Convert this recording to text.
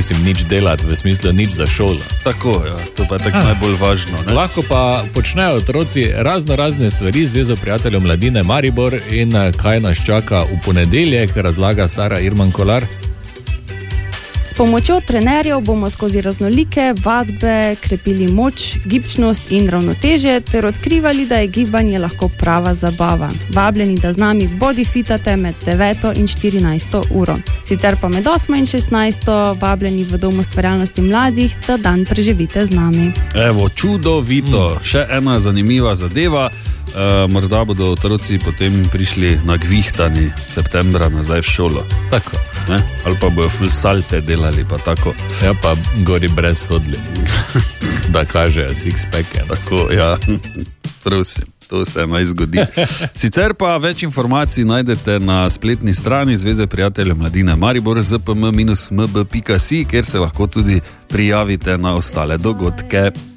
mislim, nič delati, v smislu nič za šolo. Tako, ja, to pa je tako najbolj važno. Ne? Lahko pa počnejo otroci razne stvari, Zvezo prijateljev mladine Maribor in kaj nas čaka v ponedeljek, razlaga Sara Irman Kolar. S pomočjo trenerjev bomo skozi raznolike vadbe krepili moč, gibčnost in ravnotežje ter odkrivali, da je gibanje lahko prava zabava. Vabljeni, da z nami bodyfitate med 9 in 14 uro. Sicer pa med 8 in 16 vabljeni v Dom ustvarjalnosti mladih, da dan preživite z nami. Evo, čudovito. Še ena zanimiva zadeva. Morda bodo otroci potem prišli na gvihtani septembra nazaj v šolo. Tako. Ne? Ali pa bojo full salte delali, pa tako. Ja, pa gori brez hodli, da kažejo six-packe. Tako, ja. Prosim, to se naj zgodi. Sicer pa več informacij najdete na spletni strani Zveze prijateljev mladine Maribor zpm-mb.si, kjer se lahko tudi prijavite na ostale dogodke.